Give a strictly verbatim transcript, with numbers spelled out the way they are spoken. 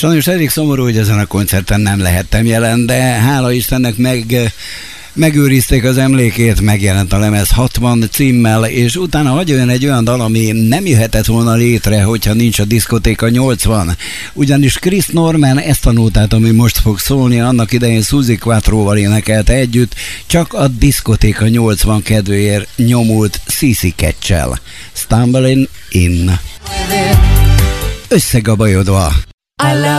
Sajnos elég szomorú, hogy ezen a koncerten nem lehettem jelen, de hála Istennek meg... megőrizték az emlékét, megjelent a lemez hatvan címmel, és utána hagy olyan egy olyan dal, ami nem jöhetett volna létre, hogyha nincs a Diszkotéka nyolcvan. Ugyanis Chris Norman ezt a nótát, ami most fog szólni, annak idején Suzi Quattroval énekelte együtt, csak a Diszkotéka nyolcvan kedvéért nyomult cé cé Catch-el. Stumbling In. Összegabajodva.